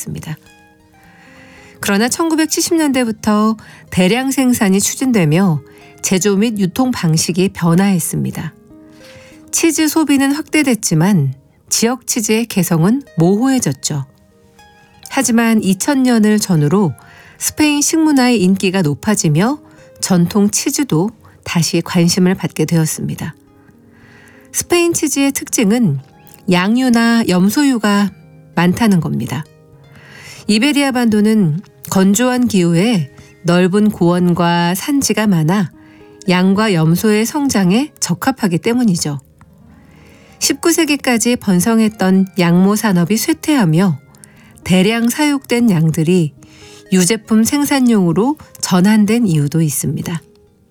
있습니다. 그러나 1970년대부터 대량 생산이 추진되며 제조 및 유통 방식이 변화했습니다. 치즈 소비는 확대됐지만 지역 치즈의 개성은 모호해졌죠. 하지만 2000년을 전후로 스페인 식문화의 인기가 높아지며 전통 치즈도 다시 관심을 받게 되었습니다. 스페인 치즈의 특징은 양유나 염소유가 많다는 겁니다. 이베리아 반도는 건조한 기후에 넓은 고원과 산지가 많아 양과 염소의 성장에 적합하기 때문이죠. 19세기까지 번성했던 양모 산업이 쇠퇴하며 대량 사육된 양들이 유제품 생산용으로 전환된 이유도 있습니다.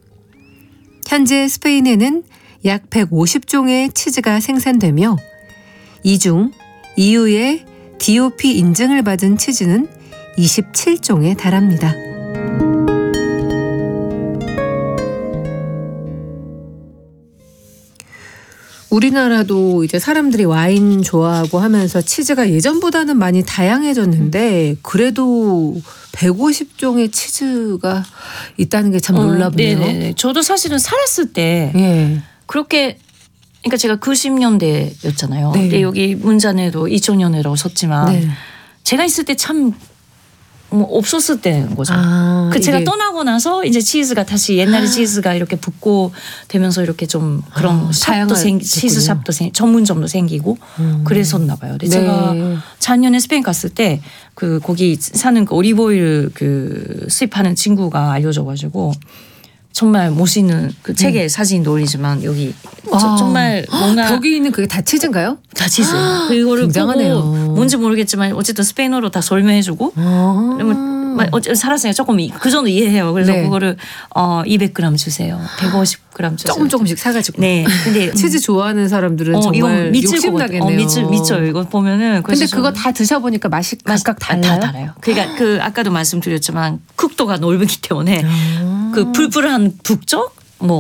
현재 스페인에는 약 150종의 치즈가 생산되며 이 중 EU의 DOP 인증을 받은 치즈는 27종에 달합니다. 우리나라도 이제 사람들이 와인 좋아하고 하면서 치즈가 예전보다는 많이 다양해졌는데 그래도 150종의 치즈가 있다는 게 참 놀랍네요. 네네. 저도 사실은 살았을 때 예. 그렇게 그러니까 제가 90년대였잖아요. 네. 근데 여기 문자네도 2000년대라고 썼지만 네. 제가 있을 때 참 없었을 때인 거죠. 제가 이게 떠나고 나서 이제 치즈가 다시 옛날의 치즈가 이렇게 붙고 되면서 이렇게 좀 그런 샵도 치즈 샵도 전문점도 생기고 그랬었나 봐요. 근데 제가 작년에 스페인 갔을 때 그 거기 사는 그 올리브오일 그 수입하는 친구가 알려줘가지고 정말 멋있는 그 책에 사진도 올리지만 여기 정말 뭔가 벽에 있는 그게 다 치즈인가요? 다 치즈. 그거를 굉장하네요. 보고 뭔지 모르겠지만 어쨌든 스페인어로 다 설명해주고 그러면 살았으니까 조금 그 정도 이해해요. 그래서 네. 그거를 200g 주세요. 150g 주세요. 조금씩 사가지고. 네. 근데 치즈 좋아하는 사람들은 정말 욕심나겠네요. 미쳐요. 이거 보면은. 근데 그거 다 드셔보니까 맛이 각각 달라요? 다 달라요. 그러니까 아까도 말씀드렸지만 극도가 넓기 때문에 그 불불한 북쪽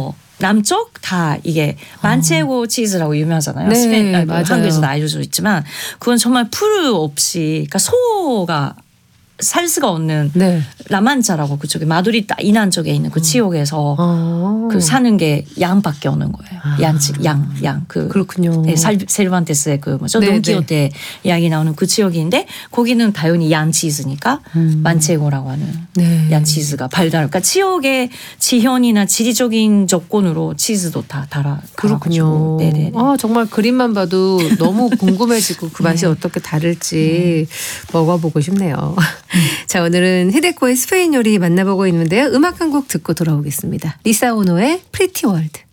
남쪽 다 이게 만체고 치즈라고 유명하잖아요. 네, 스페인 맞아요. 한국에서도 알려져 있지만 그건 정말 풀 없이 그러니까 소가 살 수가 없는 라만차라고 그쪽에 마드리드 이난 쪽에 있는 그 지역에서 그 사는 게 양밖에 없는 거예요. 양. 그렇군요. 네, 셀반테스의 그 뭐죠? 돈키호테 이야기 나오는 그 지역인데 거기는 당연히 양 치즈니까 만체고라고 하는 양 치즈가 발달. 그러니까 지역의 지형이나 지리적인 조건으로 치즈도 다 달아. 그렇군요. 네네. 정말 그림만 봐도 너무 궁금해지고 그 맛이 어떻게 다를지 먹어보고 싶네요. 자, 오늘은 히데코의 스페인 요리 만나보고 있는데요. 음악 한 곡 듣고 돌아오겠습니다. 리사 오노의 프리티 월드.